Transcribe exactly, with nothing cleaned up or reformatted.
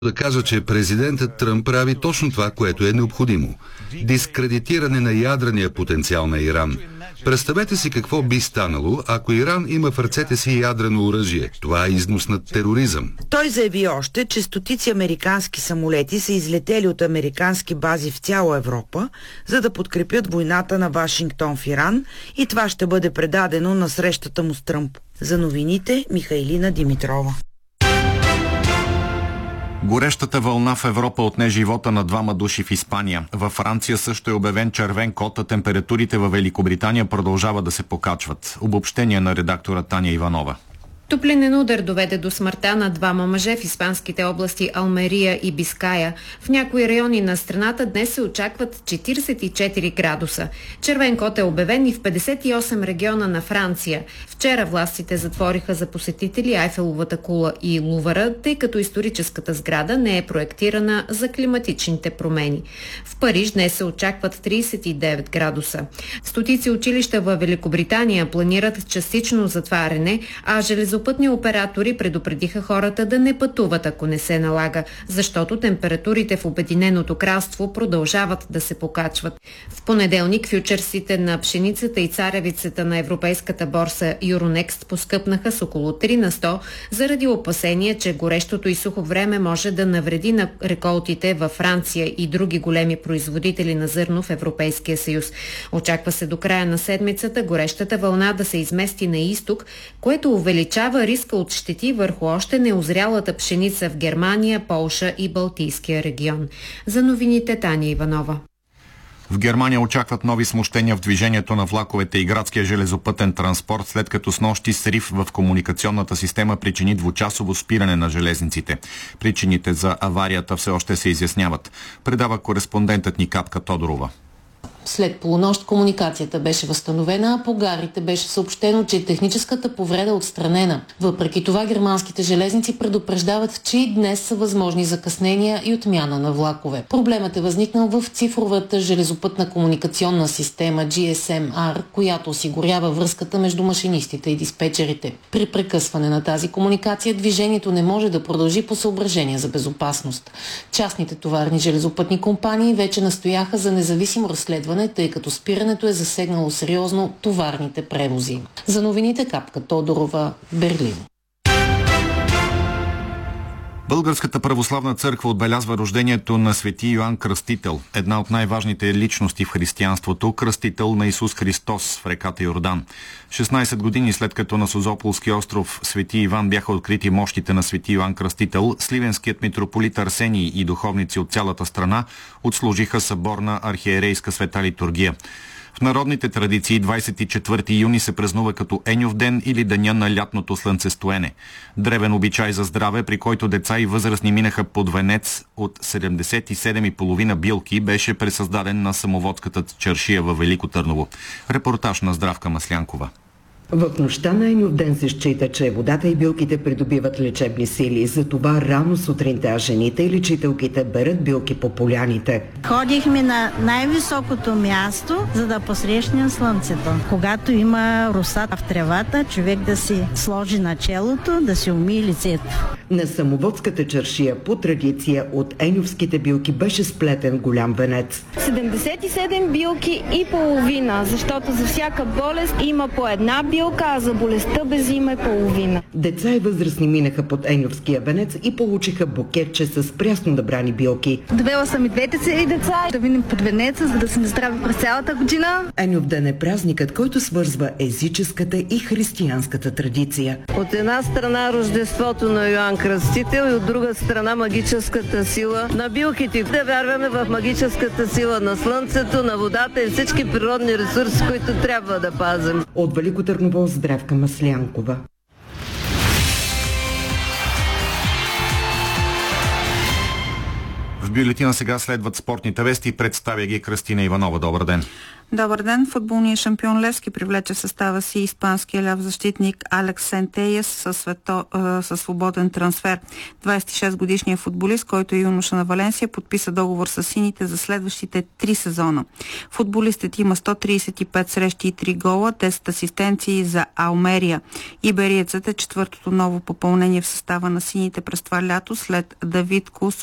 да кажа, че президентът Тръмп прави точно това, което е необходимо. Дискредитиране на ядрения потенциал на Иран. Представете си какво би станало, ако Иран има в ръцете си ядрено оръжие. Това е износ на тероризъм. Той заяви още, че стотици американски самолети са излетели от американски бази в цяла Европа, за да подкрепят войната на Вашингтон в Иран, и това ще бъде предадено на срещата му с Тръмп. За новините Михайлина Димитрова. Горещата вълна в Европа отне живота на двама души в Испания. Във Франция също е обявен червен код, а температурите във Великобритания продължават да се покачват. Обобщение на редактора Таня Иванова. Топлинен удар доведе до смъртта на двама мъже в испанските области Алмерия и Биская. В някои райони на страната днес се очакват четиридесет и четири градуса. Червен код е обявен и в петдесет и осем региона на Франция. Вчера властите затвориха за посетители Айфеловата кула и Лувъра, тъй като историческата сграда не е проектирана за климатичните промени. В Париж днес се очакват тридесет и девет градуса. Стотици училища във Великобритания планират частично затваряне, а железопътни Пътни оператори предупредиха хората да не пътуват, ако не се налага, защото температурите в Обединеното кралство продължават да се покачват. В понеделник фючерсите на пшеницата и царевицата на европейската борса Euronext поскъпнаха с около три на сто заради опасение, че горещото и сухо време може да навреди на реколтите във Франция и други големи производители на зърно в Европейския съюз. Очаква се до края на седмицата горещата вълна да се измести на изток, което увеличава риска от щети върху още неозрялата пшеница в Германия, Полша и Балтийския регион. За новините Таня Иванова. В Германия очакват нови смущения в движението на влаковете и градския железопътен транспорт, след като снощи срив в комуникационната система причини двучасово спиране на железниците. Причините за аварията все още се изясняват. Предава кореспондентът ни Капка Тодорова. След полунощ комуникацията беше възстановена, а по гарите беше съобщено, че техническата повреда е отстранена. Въпреки това германските железници предупреждават, че и днес са възможни закъснения и отмяна на влакове. Проблемът е възникнал в цифровата железопътна комуникационна система Джи Ес Ем Ар, която осигурява връзката между машинистите и диспетчерите. При прекъсване на тази комуникация движението не може да продължи по съображения за безопасност. Частните товарни железопътни компании вече настояха за независимо разследване, тъй като спирането е засегнало сериозно товарните превози. За новините Капка Тодорова, Берлин. Българската православна църква отбелязва рождението на свети Йоан Кръстител, една от най-важните личности в християнството, кръстител на Исус Христос в реката Йордан. шестнайсет години след като на Созополски остров свети Иван бяха открити мощите на свети Йоан Кръстител, сливенският митрополит Арсений и духовници от цялата страна отслужиха съборна архиерейска света литургия. В народните традиции двайсет и четвърти юни се празнува като Еньов ден или деня на лятното слънцестоене. Древен обичай за здраве, при който деца и възрастни минаха под венец от седемдесет и седем и половина билки, беше пресъздаден на Самоводската чаршия във Велико Търново. Репортаж на Здравка Маслянкова. В нощта на Еньов ден се счита, че водата и билките придобиват лечебни сили. Затова рано сутринта жените и лечителките берат билки по поляните. Ходихме на най-високото място, за да посрещнем слънцето. Когато има роса в тревата, човек да си сложи на челото, да си умие лицето. На Самоводската чаршия по традиция от еньовските билки беше сплетен голям венец. седемдесет и седем билки и половина, защото за всяка болест има по една билка, а за болестта без име половина. Деца и възрастни минаха под еньовския венец и получиха букетче с прясно набрани билки. Довела съм и двете си деца да минем под венеца, за да сме здрави през цялата година. Еньов ден е празникът, който свързва езическата и християнската традиция. От една страна Рождеството на Йоан Кръстител и от друга страна магическата сила на билките. Да вярваме в магическата сила на слънцето, на водата и всички природни ресурси, които трябва да пазим. От Велико Търново, Здравка Маслянкова. В В бюлетина сега следват спортните вести. Представя ги Кръстина Иванова. Добър ден. Добър ден. Футболният шампион Левски привлече в състава си испанския ляв защитник Алекс Сентейес със, свето, със свободен трансфер. двадесет и шест годишният футболист, който е юноша на Валенсия, подписа договор с сините за следващите три сезона. Футболистът има сто тридесет и пет срещи и три гола, десет асистенции за Алмерия. Ибериецът е четвъртото ново попълнение в състава на сините през това лято след Давид Кус